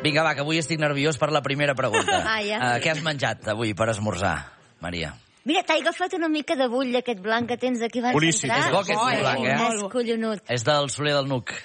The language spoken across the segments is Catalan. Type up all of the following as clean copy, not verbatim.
Vinga, va, que avui estic nerviós per la primera pregunta. Ja. Què has menjat avui per esmorzar, Maria? Mira, t'he agafat una mica de bull aquest blanc que tens aquí abans Boníssim. d'entrar. És bo aquest bull blanc, És collonut. És del Soler del Nuc.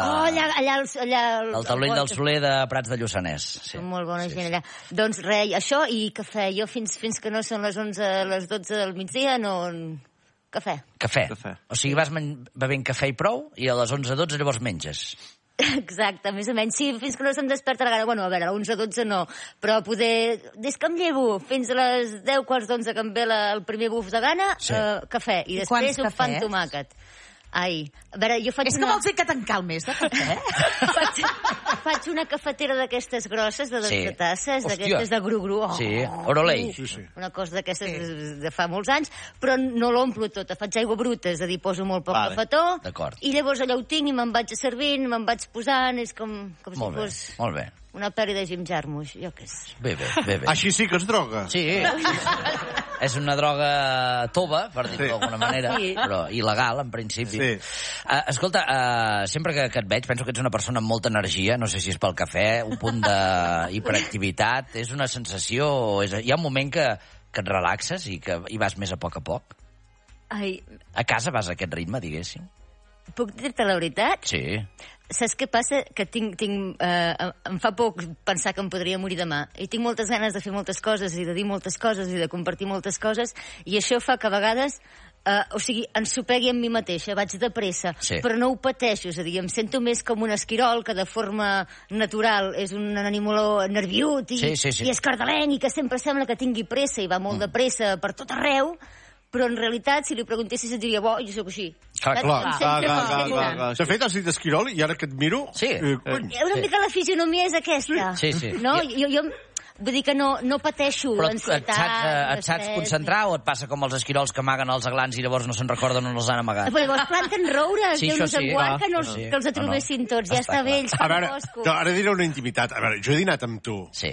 Allà... El taulell del Soler de Prats de Lluçanès. Sí. Són molt bona gent allà. Doncs res, això i cafè. Jo fins que no són les 11, les 12 del migdia, no... Cafè. Cafè. O sigui, vas bevent cafè i prou, i a les 11-12 llavors menges. Exacte, més o menys. Sí, fins que no se'm desperta la gana. Bueno, a veure, a les 11-12 no. Però poder... Des que em llevo fins a les 10, quarts d'11 que em ve el primer buf de gana, cafè. I després un pa amb tomàquet. Ai, a veure, jo faig És que vols dir que te'n cal més de cafè? Faig una cafetera d'aquestes grosses, de 12 tasses, d'aquestes de gru-gru. Sí, Orolei. Una cosa d'aquestes de fa molts anys, però no l'omplo tota. Faig aigua bruta, és a dir, poso molt poc cafetó, i llavors allà ho tinc i me'n vaig servint, me'n vaig posant, és com si fos... Molt bé. Una pèri de Jim Jarmusch, jo què sé. Bé. Així sí que és droga. Sí. És una droga tova, per dir-ho d'alguna manera, però il·legal, en principi. Escolta, sempre que et veig, penso que ets una persona amb molta energia, no sé si és pel cafè, un punt d'hiperactivitat, és una sensació... Hi ha un moment que et relaxes i vas més a poc. Ai. A casa vas a aquest ritme, diguéssim? Puc dir-te la veritat? Sí. Saps què passa? Que em fa por pensar que em podria morir demà. I tinc moltes ganes de fer moltes coses i de dir moltes coses i de compartir moltes coses, i això fa que a vegades ensopegui amb mi mateixa, vaig de pressa, però no ho pateixo, és a dir, em sento més com un esquirol que de forma natural és un animaló nerviut i escardalenc i que sempre sembla que tingui pressa i va molt de pressa per tot arreu, però en realitat, si li preguntessis, et diria, jo sóc així. Clar. De fet, has dit esquirol, i ara que et miro... Sí. Una mica la fisionomia és aquesta. Sí. No? Jo vull dir que no pateixo l'ansietat. Et saps concentrar o et passa com els esquirols que amaguen els aglans i llavors no se'n recorden on els han amagat? Però llavors planten roures, Déu nos en guard que els atrobessin tots. Ja està bé, ells a veure, ara diré una intimitat. A veure, jo he dinat amb tu. Sí.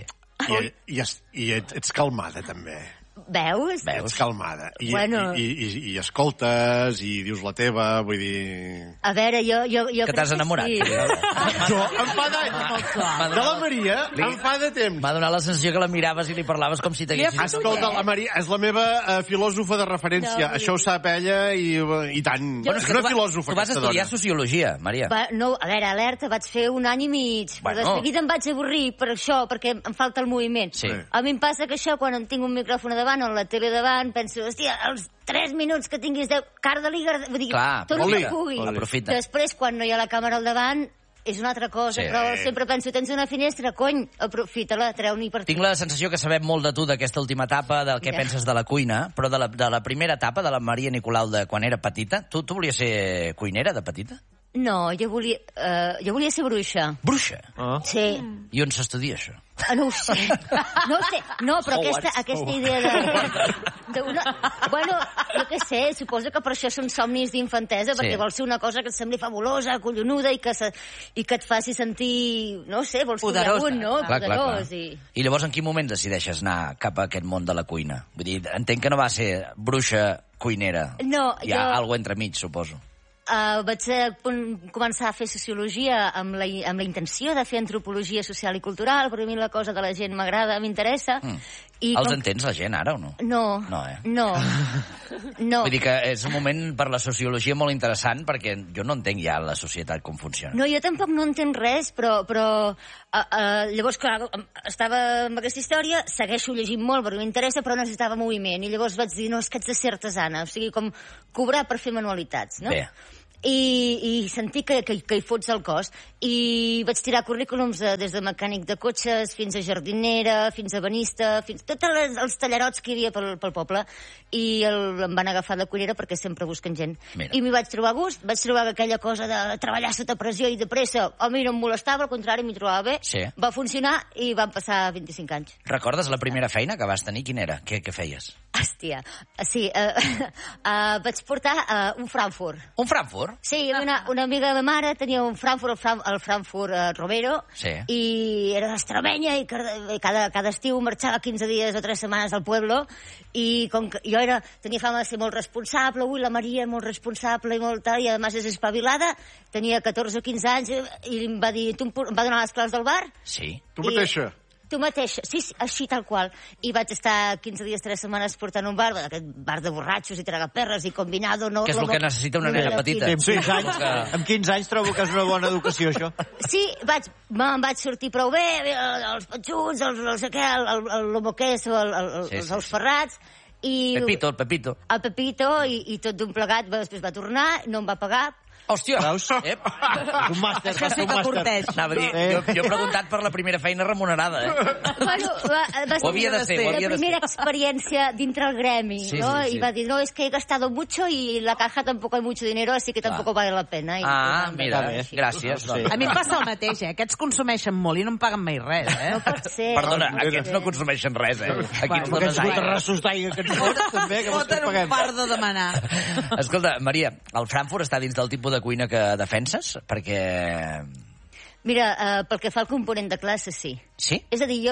I ets calmada, també. Veus? Ets calmada. I escoltes, i dius la teva, vull dir... A veure, jo que t'has enamorat. Jo, em fa de la Maria, em fa de temps. M'ha donat la sensació que la miraves i li parlaves com si t'haguessis... Escolta, la Maria és la meva filòsofa de referència. Això ho sap ella i tant. És una filòsofa, aquesta dona. Tu vas estudiar sociologia, Maria. No, a veure, alerta, vaig fer 1 any i mig, però de seguida em vaig avorrir per això, perquè em falta el moviment. A mi em passa que això, quan em tinc un micròfon davant o la tele davant, penso, hòstia, els 3 minuts que tinguis, carda-li, vull dir, tot el que pugui. Aprofita. Després, quan no hi ha la càmera al davant, és una altra cosa, però sempre penso, tens una finestra, cony, aprofita-la, treu-n'hi per tu. Tinc la sensació que sabem molt de tu d'aquesta última etapa, del que penses de la cuina, però de la primera etapa, de la Maria Nicolau de quan era petita, tu volies ser cuinera de petita? No, jo volia ser bruixa. Bruixa? Sí. I on s'estudia això? No ho sé. No, però aquesta idea Bueno, jo què sé, suposo que per això són somnis d'infantesa, perquè vols ser una cosa que et sembli fabulosa, collonuda, i que et faci sentir, no sé, vols ser un, no? Poderós. I llavors en quin moment decideixes anar cap a aquest món de la cuina? Vull dir, entenc que no va ser bruixa cuinera. No, hi ha alguna cosa entremig, suposo. Vaig començar a fer sociologia amb la intenció de fer antropologia social i cultural, perquè a mi la cosa de la gent m'agrada, m'interessa. Els entens, la gent, ara, o no? No. Vull dir que és un moment per la sociologia molt interessant, perquè jo no entenc ja la societat com funciona. No, jo tampoc no entenc res, però llavors, clar, estava amb aquesta història, segueixo llegint molt perquè m'interessa, però necessitava moviment, i llavors vaig dir, no, és que haig de ser artesana, o sigui, com cobrar per fer manualitats, no? Bé. I sentir que hi fots el cos. I vaig tirar currículums des de mecànic de cotxes fins a jardinera, fins a banista, fins tots els tallarots que hi havia pel poble, i em van agafar de cuinera perquè sempre busquen gent. I m'hi vaig trobar a gust, vaig trobar que aquella cosa de treballar sota pressió i de pressa, a mi no em molestava, al contrari, m'hi trobava bé. Va funcionar i van passar 25 anys. Recordes la primera feina que vas tenir? Quina era? Què feies? Hòstia, sí, vaig portar un Frankfurt. Un Frankfurt? Sí, una amiga de mare tenia un Frankfurt, el Frankfurt Romero, i era d'Extremadura, i cada estiu marxava 15 dies o 3 setmanes al pueblo, i com que jo tenia fama de ser molt responsable, la Maria molt responsable i molt tal, i a més és espavilada, tenia 14 o 15 anys, i em va dir, em va donar les claus del bar? Sí. Tu mateixa? Tu mateixa, sí, així tal qual. I vaig estar 15 dies, 3 setmanes portant un bar, aquest bar de borratxos i tragaperres i combinado... Que és el que necessita una nena petita. Amb 15 anys trobo que és una bona educació, això. Sí, me'n vaig sortir prou bé, els patxuts, el lomo queso, els ous ferrats... Pepito. El Pepito, i tot d'un plegat, després va tornar, no em va pagar... Hòstia! Veus? Un màster. Això sí que curteix. Jo he preguntat per la primera feina remunerada, Bueno, ho havia de fer. La primera experiencia dintre el gremi, ¿no? Y va a decir, no, es que he gastado mucho y la caja tampoco hay mucho dinero, así que tampoco vale la pena. Mira, gràcies. A mi em passa el mateix, Aquests consumeixen molt i no em paguen mai res, No pot ser. Perdona, aquests no consumeixen res, Aquí ens dones aigua. Aquests rassos d'aigua que ens foten, també, que foten un par de demanar. Escolta, Maria, el Frankfurt està dins del tipus de cuina que defenses? Perquè... Mira, pel que fa al component de classe, sí. Sí? És a dir,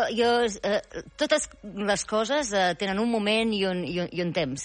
totes les coses tenen un moment i un temps.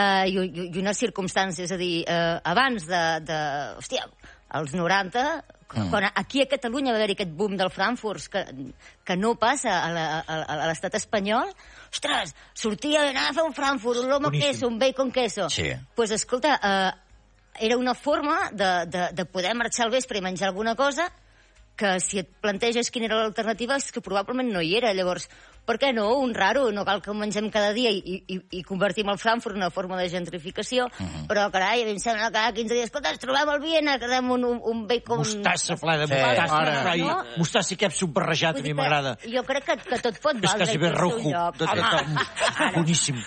I unes circumstàncies. És a dir, abans hòstia, als 90... Quan aquí a Catalunya va haver-hi aquest boom del Frankfurt que no passa a l'estat espanyol, ostres, sortia d'anar a fer un Frankfurt, un lomo queso, un bacon queso. Sí. Pues escolta, era una forma de poder marxar al vespre i menjar alguna cosa que si et planteges quina era l'alternativa és que probablement no hi era. Llavors, per què no? Un raro, no cal que ho mengem cada dia i convertim el Frankfurt en una forma de gentrificació, però carai, a mi em sembla que cada 15 dies, escolta, ens trobem al Viena, quedem un bacon... Mostassa, ple de mostassa. Mostassa i capsu barrejat, a mi m'agrada. Jo crec que tot pot valdre. És quasi bé rojo. Boníssim.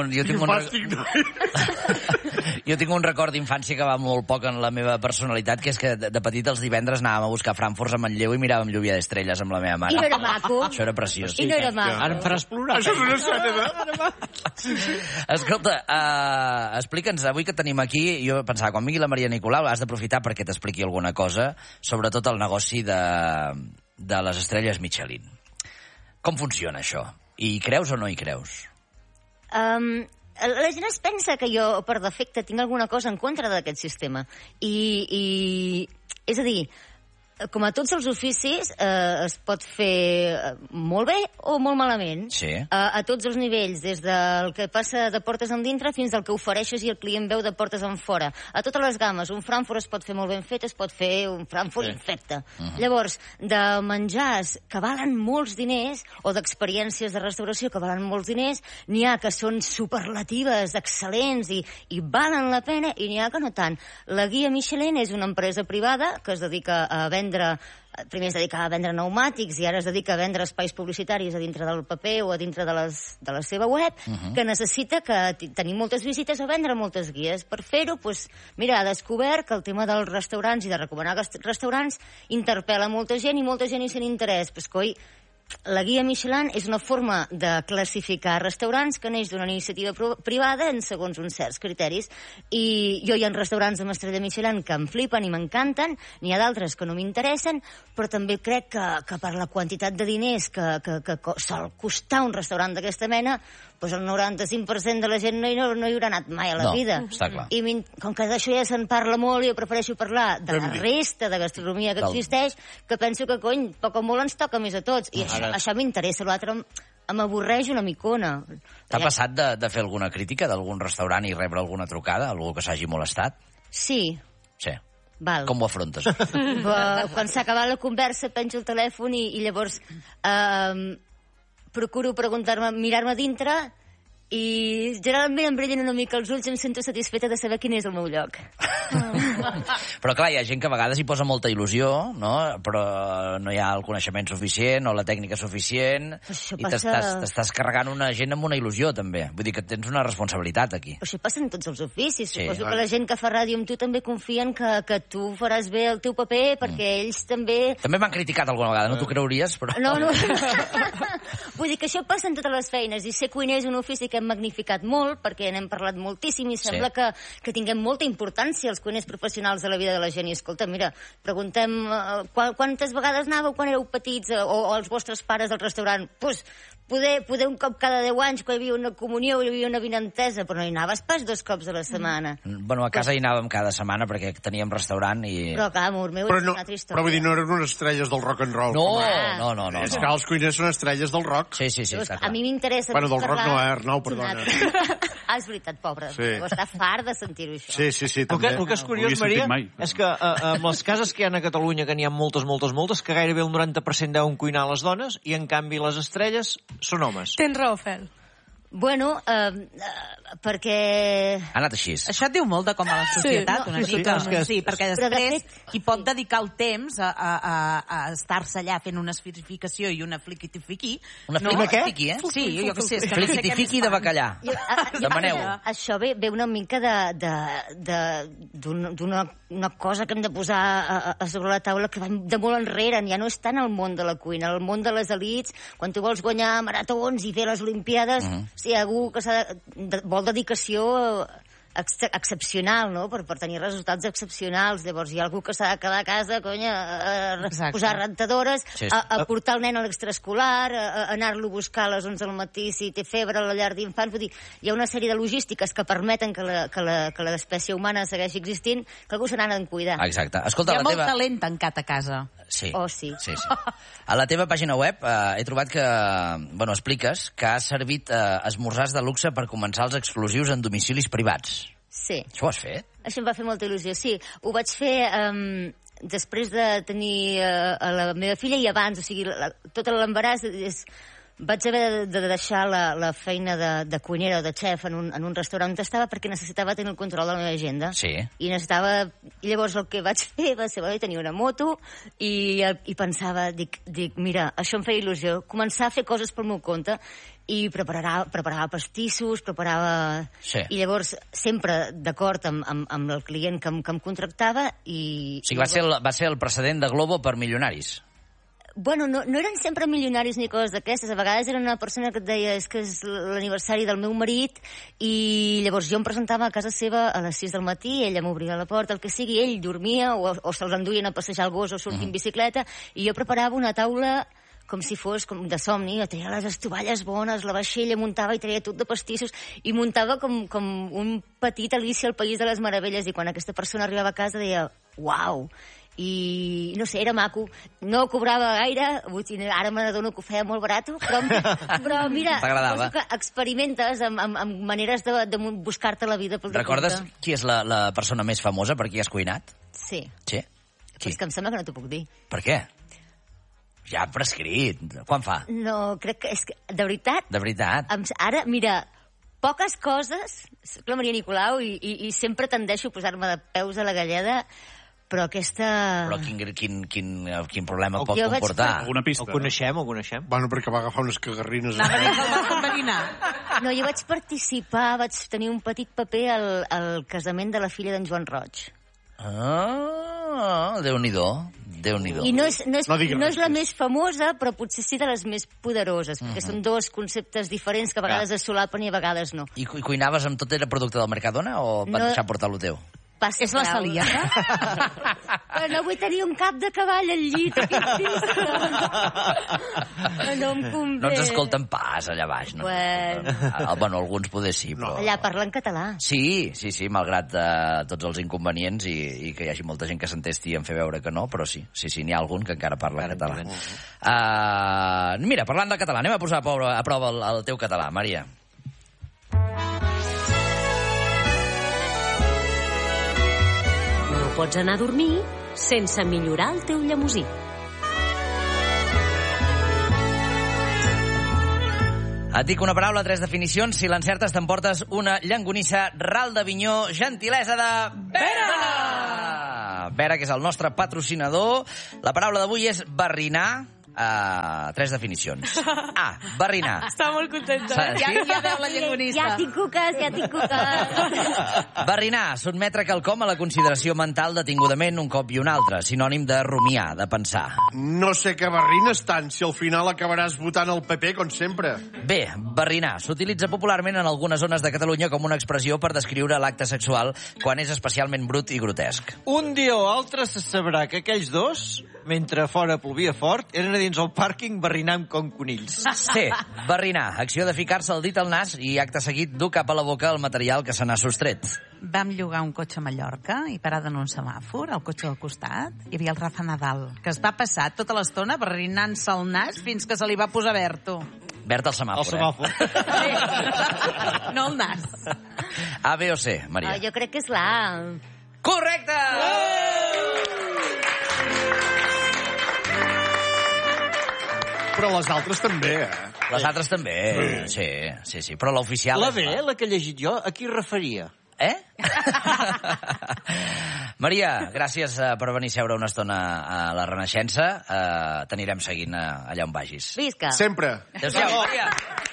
Jo tinc un record d'infància que va molt poc en la meva personalitat, que és que de petit els divendres anàvem a buscar Frankfurts a Manlleu i miràvem Lluvia d'Estrelles amb la meva mare. I no era maco. Això era preciós. I no era maco. Ara em faràs plorar. Això és una escena, Escolta, explica'ns, avui que tenim aquí, jo pensava, quan vingui la Maria Nicolau has d'aprofitar perquè t'expliqui alguna cosa, sobretot el negoci de les estrelles Michelin. Com funciona això? I hi creus o no hi creus? La gent es pensa que jo, per defecte, tinc alguna cosa en contra d'aquest sistema. És a dir, com a tots els oficis, es pot fer molt bé o molt malament. Sí. A tots els nivells, des del que passa de portes endintre fins al que ofereixes i el client veu de portes enfora. A totes les gammes. Un Frankfurt es pot fer molt ben fet, es pot fer un Frankfurt infecte. Llavors, de menjars que valen molts diners, o d'experiències de restauració que valen molts diners, n'hi ha que són superlatives, excel·lents i valen la pena, i n'hi ha que no tant. La Guia Michelin és una empresa privada que es dedica a primer es dedicava a vendre pneumàtics i ara es dedica a vendre espais publicitaris a dintre del paper o a dintre de la seva web, que necessita tenir moltes visites o vendre moltes guies. Per fer-ho, mira, ha descobert que el tema dels restaurants i de recomanar restaurants interpel·la molta gent i molta gent hi sent interès. Però, coi, la Guia Michelin és una forma de classificar restaurants que neix d'una iniciativa privada segons uns certs criteris. I jo hi ha restaurants amb estrella Michelin que em flipen i m'encanten, n'hi ha d'altres que no m'interessen, però també crec que per la quantitat de diners que sol costar un restaurant d'aquesta mena, el 95% de la gent no hi haurà anat mai a la vida. Està clar. I com que d'això ja se'n parla molt, jo prefereixo parlar de la resta de gastronomia que existeix, que penso que, poc o molt ens toca més a tots. I això m'interessa, l'altre m'avorreix una micona. T'ha passat de fer alguna crítica d'algun restaurant i rebre alguna trucada, algú que s'hagi molestat? Sí. Sí. Val. Com ho afrontes? Quan s'ha acabat la conversa penjo el telèfon i llavors procuro preguntar-me, mirar-me dintre i generalment em brillen una mica els ulls i em sento satisfeta de saber quin és el meu lloc. Però clar, hi ha gent que a vegades hi posa molta il·lusió, no? Però no hi ha el coneixement suficient o la tècnica suficient i t'estàs carregant una gent amb una il·lusió també. Vull dir que tens una responsabilitat aquí. Però això passa en tots els oficis. Suposo que la gent que fa ràdio amb tu també confien que tu faràs bé el teu paper perquè ells també... També m'han criticat alguna vegada, no t'ho creuries, però... No. Vull dir que això passa en totes les feines i ser cuiner és un ofici que que hem magnificat molt, perquè n'hem parlat moltíssim i sembla que tinguem molta importància els cuiners professionals de la vida de la gent. I escolta, mira, preguntem quantes vegades anàveu quan éreu petits o els vostres pares al restaurant? Doncs poder un cop cada 10 anys, quan hi havia una comunió, hi havia una vinentesa, però no hi anaves pas 2 cops a la setmana. Bueno, a casa hi anàvem cada setmana perquè teníem restaurant i... Però clar, amor meu, és una altra història. Però vull dir, no eren unes estrelles del rock and roll. No. És que els cuiners són estrelles del rock. Sí, està clar. A mi m'interessa... Bueno, del rock no, Arnau, perdona. És veritat, pobre. Està fart de sentir-ho, això. Sí, també. El que és curiós, Maria, és que amb les cases que hi ha a Catalunya, que n'hi ha moltes, que gairebé el 90% deuen cuinar les dones, i en canvi les estrelles són homes. Tens raó, Fel. Bueno, perquè... Ha anat així. Això et diu molt de com a la societat, una mica. Sí, perquè després qui pot dedicar el temps a estar-se allà fent una esferificació i una fliquitifiqui... Una fliquitifiqui, eh? Sí, jo què sé. Fliquitifiqui de bacallà. Demaneu. Això ve una mica d'una cosa que hem de posar a sobre la taula que va de molt enrere, ja no és tant el món de la cuina, el món de les elits, quan tu vols guanyar maratons i fer les Olimpiades, si hi ha algú que vol dedicació excepcional, no?, per tenir resultats excepcionals. Llavors hi ha algú que s'ha de quedar a casa, a posar rentadores, a portar el nen a l'extraescolar, a anar-lo a buscar a les 11 del matí si té febre a la llar d'infants. Vull dir, hi ha una sèrie de logístiques que permeten que la espècie humana segueixi existint, que algú se n'ha de cuidar. Exacte. Escolta, hi ha molt talent tancat a casa. Sí. Oh, sí. A la teva pàgina web he trobat que, bueno, expliques que has servit esmorzars de luxe per començar els exclusius en domicilis privats. Sí. Això ho has fet? Això em va fer molta il·lusió, sí. Ho vaig fer després de tenir a la meva filla i abans, o sigui, tot l'embaràs vaig haver de deixar la feina de cuinera o de xef en un restaurant on estava perquè necessitava tenir el control de la meva agenda. Sí. I llavors el que vaig fer va ser tenir una moto i pensava, dic, mira, això em feia il·lusió, començar a fer coses pel meu compte i preparava pastissos, Sí. I llavors sempre d'acord amb el client que em contractava i... O sigui, va ser el precedent de Globo per milionaris. Bueno, no eren sempre milionaris ni coses d'aquestes. A vegades era una persona que et deia és que és l'aniversari del meu marit i llavors jo em presentava a casa seva a les 6 del matí, ella m'obria la porta, el que sigui, ell dormia o se'ls enduien a passejar el gos o sortir en bicicleta i jo preparava una taula com si fos com de somni, treia les estovalles bones, la vaixella, muntava i treia tot de pastissos i muntava com un petit Alicia al País de les Meravelles i quan aquesta persona arribava a casa deia uau, i no sé, era maco, no cobrava gaire, ara me n'adono que ho feia molt barat, però mira, t'agradava. Que experimentes amb maneres de buscar-te la vida. Recordes qui és la persona més famosa per qui has cuinat? Sí. Sí? Qui? És que em sembla que no t'ho puc dir. Per què? Ja prescrit. Quan fa? No, crec que és que, de veritat... De veritat. Ara, mira, poques coses, soc la Maria Nicolau i sempre tendeixo a posar-me de peus a la galleda, però aquesta... Però quin problema pot comportar? Alguna pista? El coneixem? Bueno, perquè va agafar unes cagarrines. No, jo vaig participar, vaig tenir un petit paper al casament de la filla d'en Joan Roig. Ah, Déu-n'hi-do. I no és la més famosa, però potser sí de les més poderoses, perquè són dos conceptes diferents que a vegades es solapen i a vegades no. I cuinaves amb tot era producte del Mercadona o vas deixar portar el teu? És la celíaca? Però no vull tenir un cap de cavall al llit. No em convé. No ens escolten pas allà baix. No? Bueno, alguns poder sí, però... Allà parlen català. Sí, malgrat tots els inconvenients i que hi hagi molta gent que s'entesti en fer veure que no, però sí, n'hi ha algun que encara parla català. Mira, parlant de català, anem a posar a prova el teu català, Maria. Pots anar a dormir sense millorar el teu llemosí. Et dic una paraula, 3 definicions. Si l'encertes t'emportes una llonganissa ral d'Avinyó, gentilesa de Vera! Vera, que és el nostre patrocinador. La paraula d'avui és barrinar. 3 definicions. A, barrinar. Està molt contenta. Ja veu la llengonista. Ja tinc cuques. Barrinar, sotmetre quelcom a la consideració mental detingudament un cop i un altre, sinònim de rumiar, de pensar. No sé què barrines tant, si al final acabaràs votant el PP, com sempre. Bé, barrinar s'utilitza popularment en algunes zones de Catalunya com una expressió per descriure l'acte sexual quan és especialment brut i grotesc. Un dia o altre se sabrà que aquells dos, mentre fora plovia fort, eren a dins el pàrquing barrinant com conills. C, barrinar, acció de ficar-se el dit al nas i acte seguit dur cap a la boca el material que se n'ha sostret. Vam llogar un cotxe a Mallorca i parada en un semàfor, al cotxe del costat, hi havia el Rafa Nadal, que es va passar tota l'estona barrinant-se el nas fins que se li va posar verd. Verd al semàfor, Sí. No el nas. A, B o C, Maria? Jo crec que és la... Correcte! Però les altres també, Les altres també, sí. Però l'oficial... La B, la que he llegit jo, a qui referia? Maria, gràcies per venir a seure una estona a la Renaixença. T'anirem seguint allà on vagis. Visca! Sempre. Adéu-siau, Maria.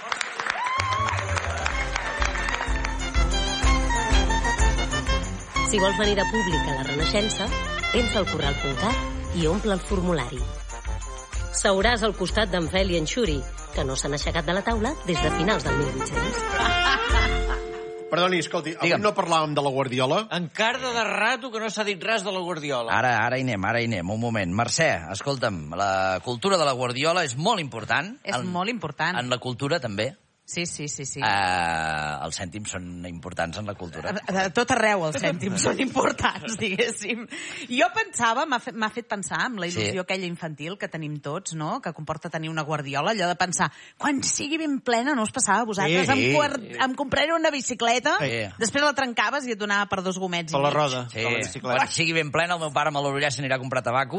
Si vols venir de públic a la Renaixença, entra al corral.cat i omple el formulari. Seuràs al costat d'en Fel i en Xuri, que no s'han aixecat de la taula des de finals del 1800. Perdoni, escolti, avui no parlàvem de la Guardiola? Encara de rato que no s'ha dit res de la Guardiola. Ara hi anem, un moment. Mercè, escolta'm, la cultura de la Guardiola és molt important. És molt important. En la cultura, també. Sí. Els cèntims són importants en la cultura. A tot arreu els cèntims són importants, diguéssim. Jo pensava, m'ha fet pensar amb la il·lusió aquella infantil que tenim tots, no?, que comporta tenir una Guardiola, allò de pensar, quan sigui ben plena, no us passava a vosaltres? Em compraré una bicicleta, després la trencaves i et donava per 2 gomets. Per la roda. Sí. Quan sigui ben plena, el meu pare me l'orullar s'anirà a comprar tabaco.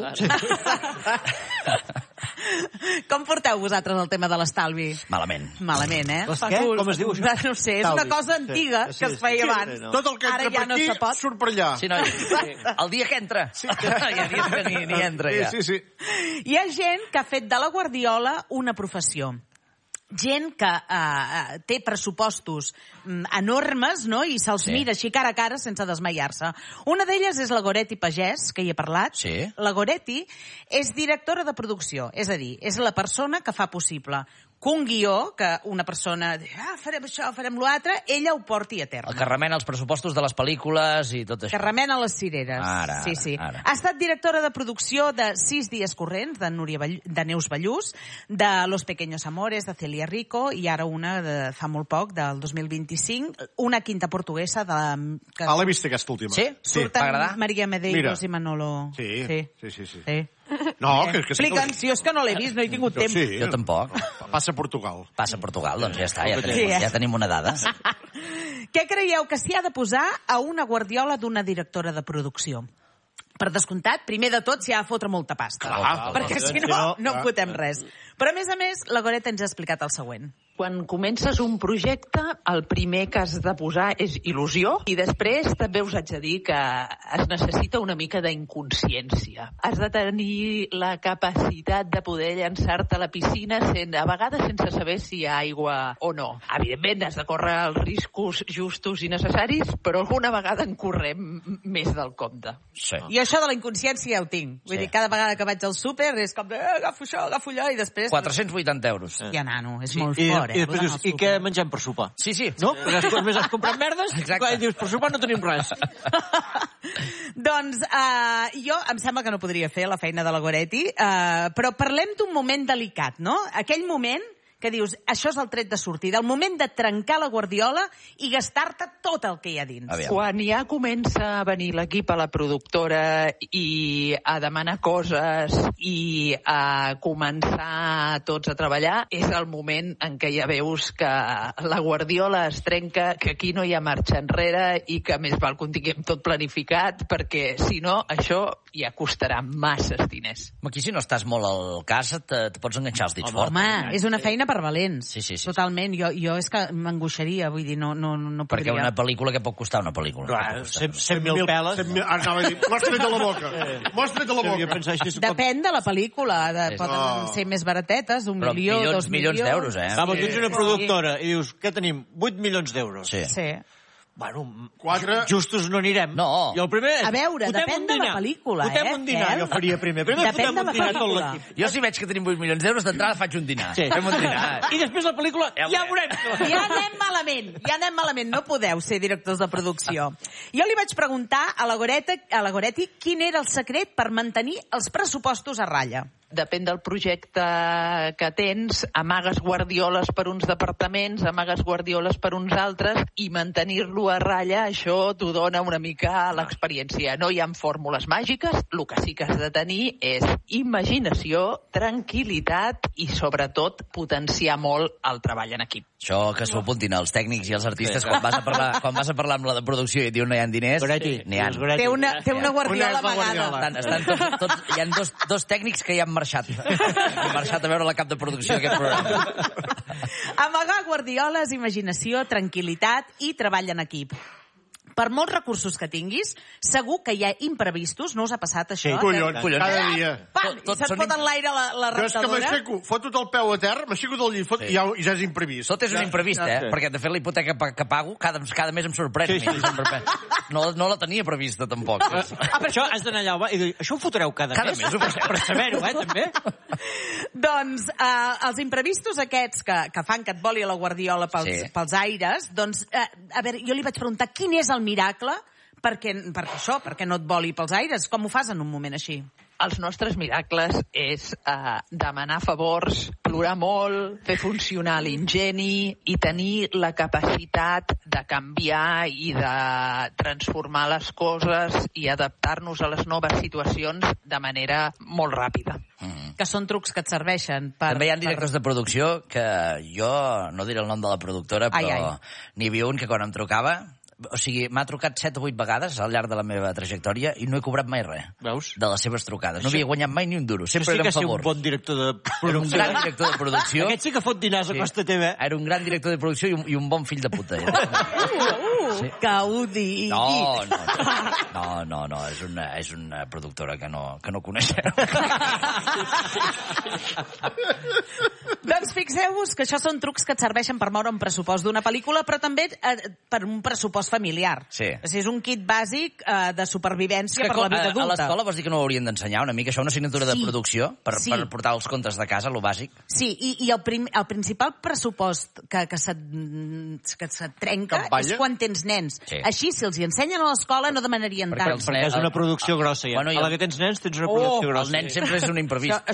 Com porteu vosaltres el tema de l'estalvi? Malament, eh? Què? Com es diu això? No sé, és una cosa antiga que es feia abans. Tot el que entra per aquí surt per allà. Sí, el dia que entra. Hi ha dies que ni entra, ja. Sí. Hi ha gent que ha fet de la Guardiola una professió. Gent que té pressupostos enormes, no?, i se'ls mira així cara a cara sense desmaiar-se. Una d'elles és la Goretti Pagès, que hi he parlat. Sí. La Goretti és directora de producció, és a dir, és la persona que fa possible que un guió, que una persona farem això, farem l'altre, ella ho porti a terme. El que remena els pressupostos de les pel·lícules i tot això. Que remena les cireres. Ara. Ha estat directora de producció de 6 dies corrents, de Neus Ballús, de Los Pequeños Amores, de Celia Rico, i ara una de fa molt poc, del 2025, una quinta portuguesa de... L'he vist aquesta última. Sí? Surten Maria Medeiros i Manolo. Sí. No, que Explica'ns, si és que no l'he vist, no he tingut temps. Sí. Jo tampoc. Passa a Portugal. Passa a Portugal, doncs ja està, ja tenim una dada. Què creieu que s'hi ha de posar a una Guardiola d'una directora de producció? Per descomptat, primer de tot s'hi ha de fotre molta pasta. Perquè si no fotem res. Però, a més, la Goreta ens ha explicat el següent. Quan comences un projecte, el primer que has de posar és il·lusió i després també us haig de dir que es necessita una mica d'inconsciència. Has de tenir la capacitat de poder llançar-te a la piscina a vegades sense saber si hi ha aigua o no. Evidentment, has de córrer els riscos justos i necessaris, però alguna vegada en correm més del compte. Sí. I això de la inconsciència ja ho tinc. Vull dir, cada vegada que vaig al súper és com de agafo això, agafo allò, i després... 480 euros. Ja, nano, és molt fort. I després dius, i què mengem per sopar? Sí. No? Perquè només has comprat merdes, i dius, per sopar no tenim res. Doncs jo em sembla que no podria fer la feina de la Goretti, però parlem d'un moment delicat, no? Aquell moment que dius, això és el tret de sortida, el moment de trencar la Guardiola i gastar-te tot el que hi ha dins. Quan ja comença a venir l'equip a la productora i a demanar coses i a començar tots a treballar, és el moment en què ja veus que la Guardiola es trenca, que aquí no hi ha marxa enrere i que més val que ho tinguem tot planificat, perquè si no, això ja costarà masses diners. Aquí si no estàs molt al cas, et pots enganxar els dits fort. Home, és una feina per per valents. Sí. Totalment. Jo és que m'angoixaria, vull dir, no podria. Perquè una pel·lícula, què pot costar una pel·lícula? Clar, 100.000 peles. Anava a dir, m'ho has tret a la boca. M'ho has tret a la boca. Depèn de la pel·lícula. Poden ser més baratetes, d'un milió, 2 milions d'euros, eh? Vamos, tens una productora i dius, què tenim? 8 milions d'euros. Sí. Bueno, 4... justos no anirem. No. I el primer és... A veure, depèn de la pel·lícula, Fotem un dinar, jo faria primer. Primer depèn de la pel·lícula. Jo si veig que tenim 8 milions d'euros, d'entrada faig un dinar. Sí. Fem un dinar. I després la pel·lícula ja veurem. Ja anem malament. No podeu ser directors de producció. Jo li vaig preguntar a la Goretti quin era el secret per mantenir els pressupostos a ratlla. Depèn del projecte que tens, amagues guardioles per uns departaments, amagues guardioles per uns altres, i mantenir-lo a ratlla, això t'ho dona una mica l'experiència. No hi ha fórmules màgiques, el que sí que has de tenir és imaginació, tranquil·litat i, sobretot, potenciar molt el treball en equip. Això que s'ho apuntin els tècnics i els artistes quan vas a parlar amb la de producció i et diuen no hi ha diners, n'hi ha. Té una guardiola amagada. Estan tots, hi ha dos tècnics que ja han marxat. Han marxat a veure la cap de producció d'aquest programa. Amagar guardioles, imaginació, tranquil·litat i treball en equip. Per molts recursos que tinguis, segur que hi ha imprevistos. No us ha passat això? Collons, cada dia. Pam, i se't fot en l'aire la rentadora. Jo és que m'aixeco, foto el peu a terra, m'aixeco del llit i ja és imprevist. Tot és un imprevist, perquè de fet la hipoteca que pago cada mes em sorprèn. No la tenia prevista, tampoc. Per això has d'anar allà i dir, això ho fotreu cada mes? Per saber-ho, també. Doncs els imprevistos aquests que fan que et voli la guardiola pels aires, doncs, a veure, jo li vaig preguntar quin és el miracle perquè no et voli pels aires. Com ho fas en un moment així? Els nostres miracles és demanar favors, plorar molt, fer funcionar l'ingeni i tenir la capacitat de canviar i de transformar les coses i adaptar-nos a les noves situacions de manera molt ràpida. Que són trucs que et serveixen per... També hi ha directors de producció que jo no diré el nom de la productora, però n'hi havia un que quan em trucava... O sigui, m'ha trucat 7 o 8 vegades al llarg de la meva trajectòria i no he cobrat mai res. Veus? De les seves trucades. No havia guanyat mai ni un duro. Sempre era en favor. Un bon director de producció. Era un gran director de producció. Aquest sí que fot dinars a costa teva. Era un gran director de producció i un bon fill de puta. Que ho digui. No. És una productora que no coneixeu. Doncs fixeu-vos que això són trucs que et serveixen per moure un pressupost d'una pel·lícula, però també per un pressupost familiar. Sí. O sigui, és un kit bàsic de supervivència per la vida adulta. A l'escola vols dir que no ho haurien d'ensenyar una mica? Això una assignatura de producció per portar els comptes de casa, lo bàsic? Sí, i el principal pressupost que se't trenca és quan tens nens. Sí. Així, si els hi ensenyen a l'escola, no demanarien tant. Perquè és una producció grossa, ja. A la que tens nens, tens una producció grossa. El nen sempre és un imprevist.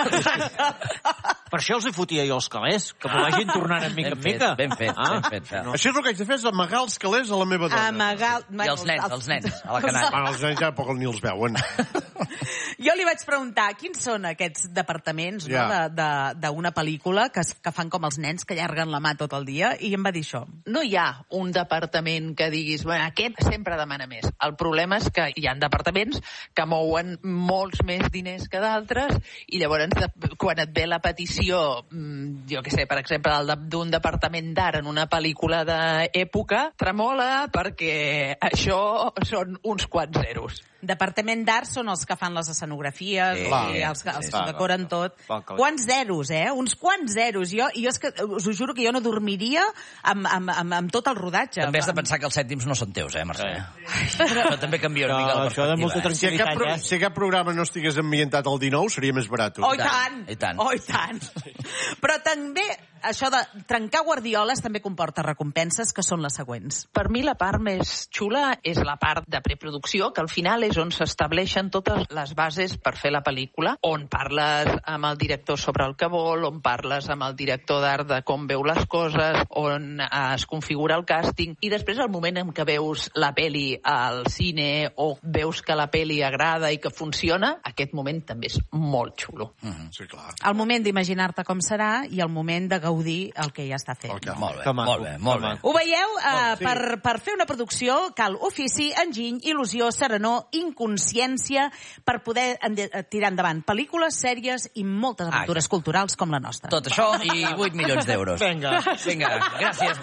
Per això els hi fotia jo els calés, que m'ho vagin tornant en mica en mica. Ben fet. Això és el que haig de fer, és amagar els calés a la meva dona. I els nens, a la canalla. Els nens ja poc ni els veuen. Jo li vaig preguntar quins són aquests departaments d'una pel·lícula que fan com els nens que allarguen la mà tot el dia, i em va dir això. No hi ha un departament que diguis, bueno, aquest sempre demana més. El problema és que hi ha departaments que mouen molts més diners que d'altres, i llavors quan et ve la petició, jo què sé, per exemple, d'un departament d'art en una pel·lícula d'època, tremola perquè això són uns quants zeros. Departament d'art són els que fan les escenografies, els que decoren tot. Quants zeros, Uns quants zeros. Jo és que us ho juro que jo no dormiria amb tot el rodatge. També has de pensar que els cèntims no són teus, Mercè? Això també canvia una mica la perspectiva. Si aquest programa no estigués ambientat al 19, seria més barat. Oh, i tant! Però també això de trencar guardioles també comporta recompenses, que són les següents. Per mi la part més xula és la part de preproducció, que al final és on s'estableixen totes les bases per fer la pel·lícula, on parles amb el director sobre el que vol, on parles amb el director d'art de com veu les coses, on es configura el càsting, i després el moment en què veus la pel·li al cine o veus que la pel·li agrada i que funciona, aquest moment també és molt xulo. Sí, clar. El moment d'imaginar-te com serà i el moment de gaudir gaudir el que ja està fent. Molt bé. Ho veieu? Per fer una producció cal ofici, enginy, il·lusió, serenor, inconsciència per poder tirar endavant pel·lícules, sèries i moltes aventures culturals com la nostra. Tot això i 8 milions d'euros. Vinga. Gràcies,